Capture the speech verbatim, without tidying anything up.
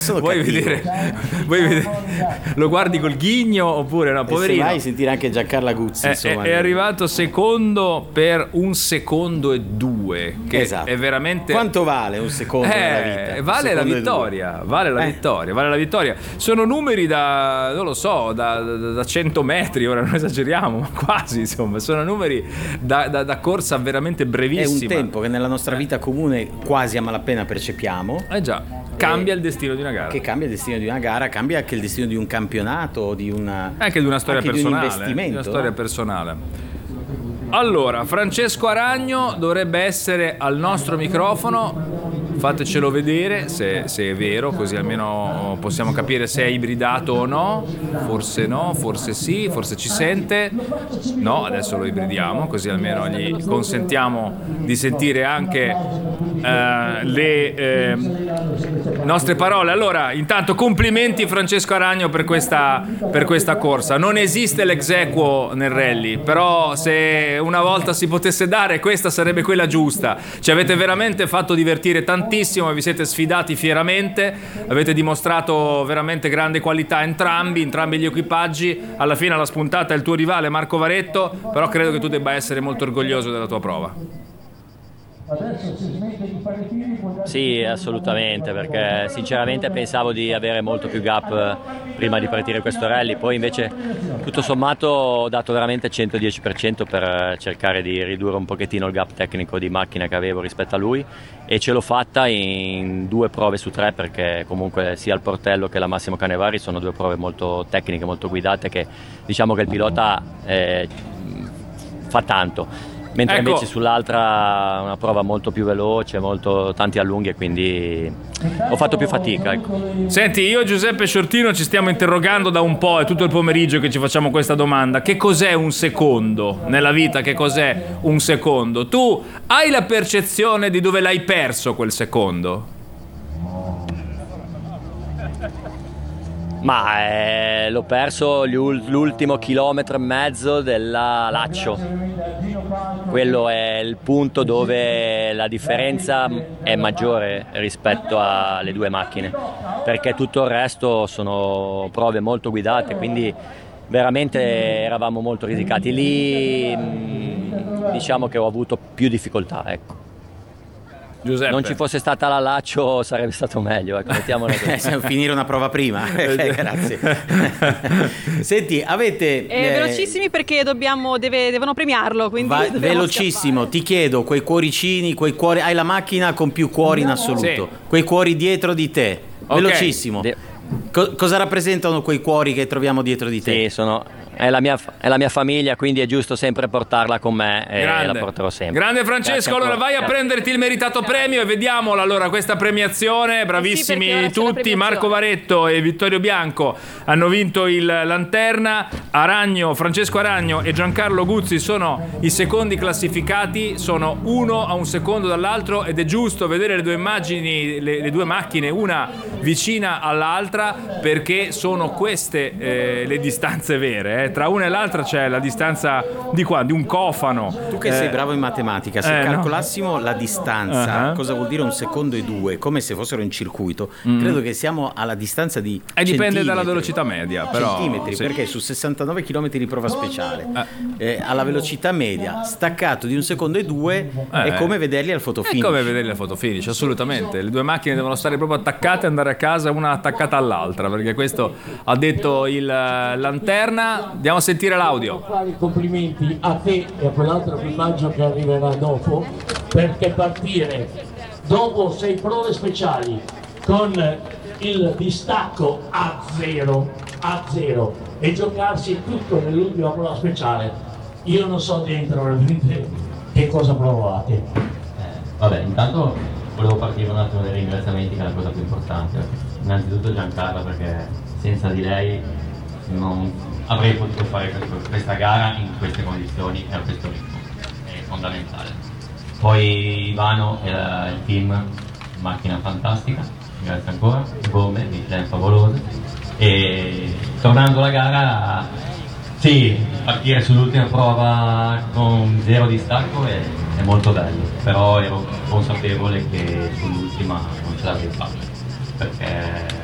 Vuoi vedere, vuoi vedere, lo guardi col ghigno oppure no? Poverino. E se vai sentire anche Giancarlo Guzzi, è, insomma. È, è arrivato secondo per un secondo e due, che esatto. È veramente. Quanto vale un secondo eh, nella vita? Vale la vittoria, vale la eh. vittoria, vale la vittoria. Sono numeri da, non lo so, da, da, da cento metri, ora non esageriamo, ma quasi, insomma, sono numeri da, da, da corsa veramente brevissima. È un tempo che nella nostra vita comune quasi a malapena percepiamo. Eh già, cambia il destino di una gara. Che cambia il destino di una gara, cambia anche il destino di un campionato, di una, anche di una storia anche personale, di un investimento, di una storia personale. Allora, Francesco Aragno dovrebbe essere al nostro microfono. Fatecelo vedere se, se è vero, così almeno possiamo capire se è ibridato o no. Forse no, forse sì, forse ci sente. No, adesso lo ibridiamo, così almeno gli consentiamo di sentire anche eh, le eh, nostre parole. Allora, intanto complimenti Francesco Aragno per questa, per questa corsa. Non esiste l'ex equo nel rally, però se una volta si potesse dare, questa sarebbe quella giusta. Ci avete veramente fatto divertire tantissimo, vi siete sfidati fieramente, avete dimostrato veramente grande qualità entrambi, entrambi gli equipaggi. Alla fine alla spuntata è il tuo rivale Marco Varetto, però credo che tu debba essere molto orgoglioso della tua prova. Sì, assolutamente, perché sinceramente pensavo di avere molto più gap prima di partire questo rally, poi invece tutto sommato ho dato veramente il centodieci per cento per cercare di ridurre un pochettino il gap tecnico di macchina che avevo rispetto a lui, e ce l'ho fatta in due prove su tre, perché comunque sia il Portello che la Massimo Canevari sono due prove molto tecniche, molto guidate, che diciamo che il pilota eh, fa tanto. Mentre ecco. Invece sull'altra una prova molto più veloce, molto tanti allunghi, e quindi ho fatto più fatica, ecco. Senti, io e Giuseppe Sciortino ci stiamo interrogando da un po', è tutto il pomeriggio che ci facciamo questa domanda. Che cos'è un secondo nella vita? Che cos'è un secondo? Tu hai la percezione di dove l'hai perso quel secondo? Ma eh, l'ho perso l'ultimo chilometro e mezzo della Laccio. Quello è il punto dove la differenza è maggiore rispetto alle due macchine, perché tutto il resto sono prove molto guidate, quindi veramente eravamo molto risicati. Lì diciamo che ho avuto più difficoltà, ecco. Giuseppe. Non ci fosse stata la Laccio sarebbe stato meglio, ecco, mettiamola così. Finire una prova prima. Grazie. Senti, avete eh, eh, velocissimi perché dobbiamo deve, devono premiarlo, quindi va, velocissimo, scappare. Ti chiedo quei cuoricini, quei cuori, hai la macchina con più cuori in assoluto, sì. Quei cuori dietro di te, okay. Velocissimo. De- Co- cosa rappresentano quei cuori che troviamo dietro di te? Sì, sono È la, mia, è la mia famiglia, quindi è giusto sempre portarla con me e grande, la porterò sempre. Grande Francesco, allora vai a prenderti il meritato premio e vediamola allora questa premiazione. Bravissimi sì, tutti, Marco Varetto e Vittorio Bianco hanno vinto il Lanterna. Aragno, Francesco Aragno e Giancarlo Guzzi sono i secondi classificati, sono uno a un secondo dall'altro, ed è giusto vedere le due immagini, le, le due macchine una vicina all'altra, perché sono queste eh, le distanze vere, eh. Tra una e l'altra c'è la distanza di qua, di un cofano. Tu che eh, sei bravo in matematica, se eh, calcolassimo no. la distanza, uh-huh. cosa vuol dire un secondo e due, come se fossero in circuito, mm. credo che siamo alla distanza di e dipende dalla velocità media, però centimetri, sì. Perché su sessantanove chilometri di prova speciale eh. Eh, alla velocità media staccato di un secondo e due eh. è come vederli al fotofinish. È come vederli al fotofinish, assolutamente. Le due macchine devono stare proprio attaccate e andare a casa una attaccata all'altra, perché questo ha detto il Lanterna. Andiamo a sentire l'audio. Complimenti a te e a quell'altro equipaggio che arriverà dopo, perché partire dopo sei prove speciali con il distacco a zero a zero e giocarsi tutto nell'ultima prova speciale, io non so dentro veramente che cosa provate. Eh, vabbè, intanto volevo partire un attimo dai ringraziamenti, che è la cosa più importante. Innanzitutto Giancarla, perché senza di lei non avrei potuto fare questa gara in queste condizioni e a questo ritmo, è fondamentale. Poi Ivano e la, il team, macchina fantastica, grazie ancora, gomme, Michelin favolose. E tornando alla gara, sì, partire sull'ultima prova con zero distacco è, è molto bello, però ero consapevole che sull'ultima non ce l'avrei fatta, perché